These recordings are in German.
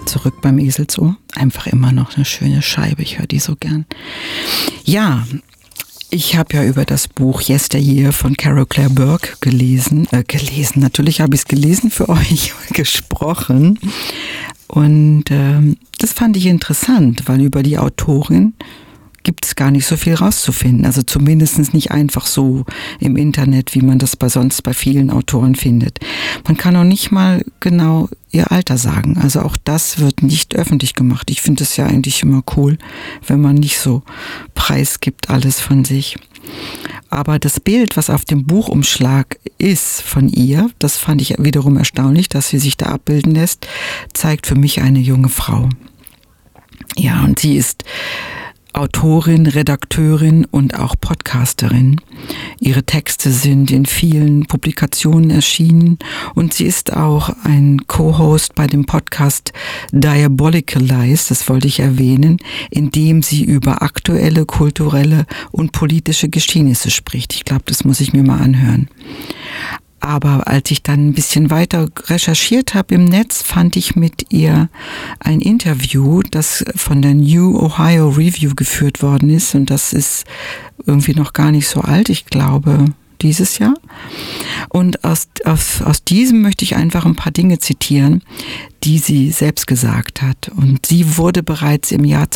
zurück beim Eselsohr. Einfach immer noch eine schöne Scheibe, ich höre die so gern. Ja, ich habe ja über das Buch Yesteryear von Carol Clare Burke gelesen. Natürlich habe ich es gelesen für euch, gesprochen. Und das fand ich interessant, weil über die Autorin gibt es gar nicht so viel rauszufinden. Also zumindest nicht einfach so im Internet, wie man das sonst bei vielen Autoren findet. Man kann auch nicht mal genau ihr Alter sagen. Also auch das wird nicht öffentlich gemacht. Ich finde es ja eigentlich immer cool, wenn man nicht so preisgibt alles von sich. Aber das Bild, was auf dem Buchumschlag ist von ihr, das fand ich wiederum erstaunlich, dass sie sich da abbilden lässt, zeigt für mich eine junge Frau. Ja, und sie ist Autorin, Redakteurin und auch Podcasterin. Ihre Texte sind in vielen Publikationen erschienen und sie ist auch ein Co-Host bei dem Podcast Diabolical Lies, das wollte ich erwähnen, in dem sie über aktuelle, kulturelle und politische Geschehnisse spricht. Ich glaube, das muss ich mir mal anhören. Aber als ich dann ein bisschen weiter recherchiert habe im Netz, fand ich mit ihr ein Interview, das von der New Ohio Review geführt worden ist. Und das ist irgendwie noch gar nicht so alt, ich glaube dieses Jahr. Und aus diesem möchte ich einfach ein paar Dinge zitieren, die sie selbst gesagt hat. Und sie wurde bereits im Jahr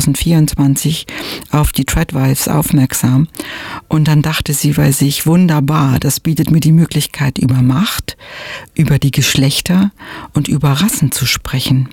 2024 auf die Tradwives aufmerksam. Und dann dachte sie bei sich, wunderbar, das bietet mir die Möglichkeit, über Macht, über die Geschlechter und über Rassen zu sprechen.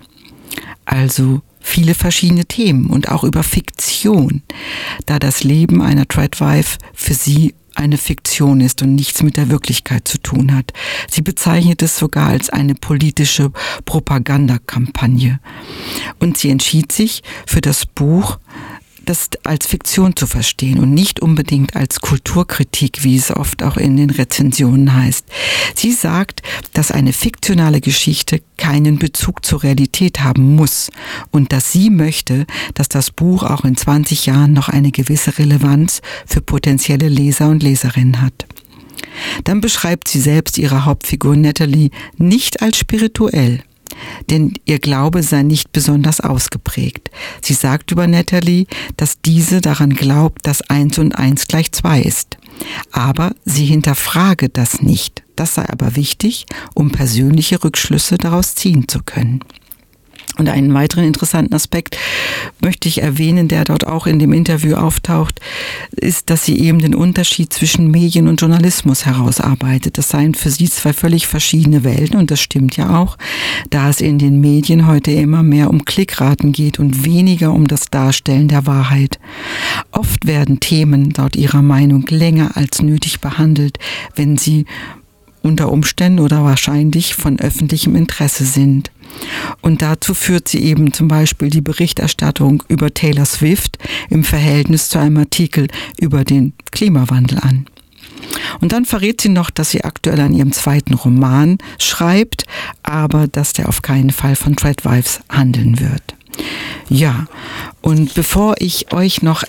Also viele verschiedene Themen und auch über Fiktion, da das Leben einer Tradwife für sie eine Fiktion ist und nichts mit der Wirklichkeit zu tun hat. Sie bezeichnet es sogar als eine politische Propagandakampagne. Und sie entschied sich für das Buch, das als Fiktion zu verstehen und nicht unbedingt als Kulturkritik, wie es oft auch in den Rezensionen heißt. Sie sagt, dass eine fiktionale Geschichte keinen Bezug zur Realität haben muss und dass sie möchte, dass das Buch auch in 20 Jahren noch eine gewisse Relevanz für potenzielle Leser und Leserinnen hat. Dann beschreibt sie selbst ihre Hauptfigur Natalie nicht als spirituell, denn ihr Glaube sei nicht besonders ausgeprägt. Sie sagt über Natalie, dass diese daran glaubt, dass 1 und 1 gleich 2 ist. Aber sie hinterfrage das nicht. Das sei aber wichtig, um persönliche Rückschlüsse daraus ziehen zu können. Und einen weiteren interessanten Aspekt möchte ich erwähnen, der dort auch in dem Interview auftaucht, ist, dass sie eben den Unterschied zwischen Medien und Journalismus herausarbeitet. Das seien für sie zwei völlig verschiedene Welten und das stimmt ja auch, da es in den Medien heute immer mehr um Klickraten geht und weniger um das Darstellen der Wahrheit. Oft werden Themen laut ihrer Meinung länger als nötig behandelt, wenn sie unter Umständen oder wahrscheinlich von öffentlichem Interesse sind. Und dazu führt sie eben zum Beispiel die Berichterstattung über Taylor Swift im Verhältnis zu einem Artikel über den Klimawandel an. Und dann verrät sie noch, dass sie aktuell an ihrem 2. Roman schreibt, aber dass der auf keinen Fall von Tradwives handeln wird. Ja, und bevor ich euch noch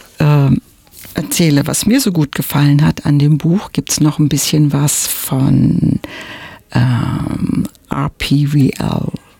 erzähle, was mir so gut gefallen hat an dem Buch, gibt es noch ein bisschen was von RPVL.